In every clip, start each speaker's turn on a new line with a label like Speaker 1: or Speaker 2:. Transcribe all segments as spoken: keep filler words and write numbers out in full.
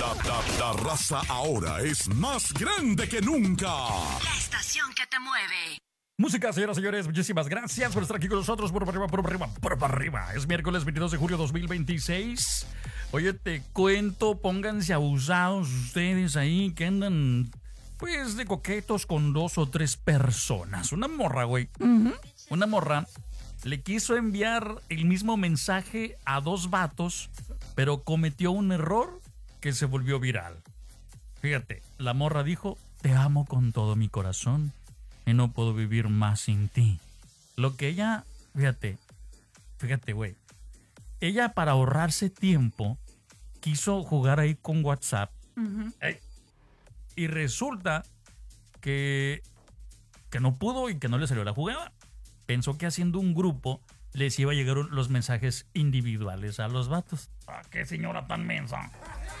Speaker 1: La, la, la raza ahora es más grande que nunca.
Speaker 2: La estación que te mueve.
Speaker 3: Música, señoras y señores, muchísimas gracias por estar aquí con nosotros. Por arriba, por arriba, por arriba. Es miércoles veintidós de julio de dos mil veintiséis. Oye, te cuento, pónganse abusados ustedes ahí que andan, pues, de coquetos con dos o tres personas. Una morra, güey. Uh-huh. Una morra le quiso enviar el mismo mensaje a dos vatos, pero cometió un error que se volvió viral. Fíjate, la morra dijo: te amo con todo mi corazón y no puedo vivir más sin ti. Lo que ella, fíjate, fíjate, güey. Ella, para ahorrarse tiempo, quiso jugar ahí con WhatsApp. Uh-huh. Ey, y resulta que, que no pudo y que no le salió la jugada. Pensó que haciendo un grupo les iba a llegar los mensajes individuales a los vatos. ¿Ah, qué señora tan mensa?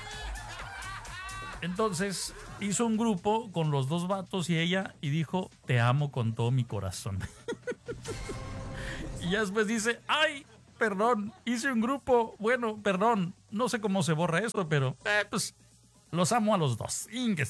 Speaker 3: Entonces hizo un grupo con los dos vatos y ella y dijo: te amo con todo mi corazón. Y ya después dice: ay, perdón, hice un grupo. Bueno, perdón, no sé cómo se borra esto, pero eh, pues los amo a los dos. Ingues.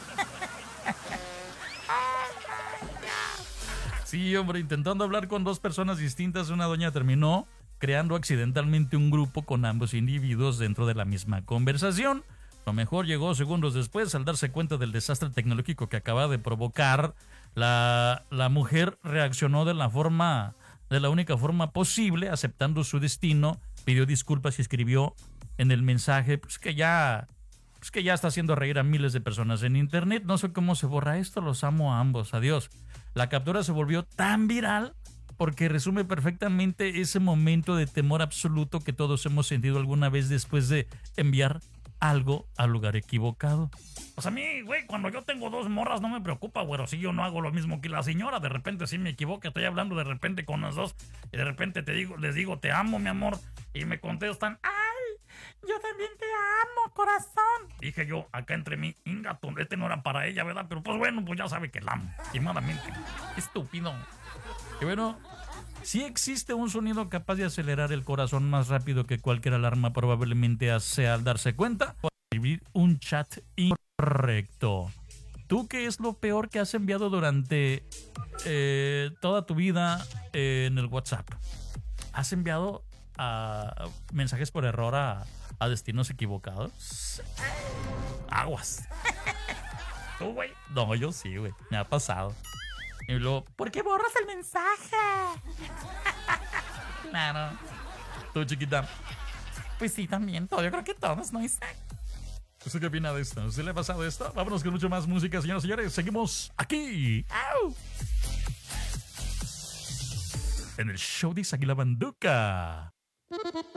Speaker 3: Sí, hombre, intentando hablar con dos personas distintas, una doña terminó creando accidentalmente un grupo con ambos individuos dentro de la misma conversación. Lo mejor llegó segundos después. Al darse cuenta del desastre tecnológico que acaba de provocar, la, la mujer reaccionó de la forma, de la única forma posible, aceptando su destino, pidió disculpas y escribió en el mensaje pues que ya, pues que ya está haciendo reír a miles de personas en internet. No sé cómo se borra esto, los amo a ambos, adiós. La captura se volvió tan viral porque resume perfectamente ese momento de temor absoluto que todos hemos sentido alguna vez después de enviar algo al lugar equivocado. Pues a mí, güey, cuando yo tengo dos morras no me preocupa, güero. Si yo no hago lo mismo que la señora, de repente sí me equivoco, estoy hablando de repente con las dos y de repente te digo, les digo, te amo, mi amor, y me contestan: ay, yo también te amo, corazón. Dije yo, acá entre mí, ingato, este no era para ella, ¿verdad? Pero pues bueno, pues ya sabe que la amo, estimadamente. Estúpido. Y bueno, si existe un sonido capaz de acelerar el corazón más rápido que cualquier alarma probablemente hace al darse cuenta o escribir un chat incorrecto. ¿Tú qué es lo peor que has enviado durante eh, toda tu vida eh, en el WhatsApp? ¿Has enviado uh, mensajes por error a, a destinos equivocados? Aguas. ¿Tú, güey? No, yo sí, güey. Me ha pasado. Y luego, ¿por qué borras el mensaje? Claro. Tú, chiquita. Pues sí, también. Todo, yo creo que todos, ¿no, Isaac? ¿Usted qué opina de esto? ¿Usted le ha pasado esto? Vámonos con mucho más música, señoras y señores. Seguimos aquí. ¡Au! En el show de Isaac y la Banduca.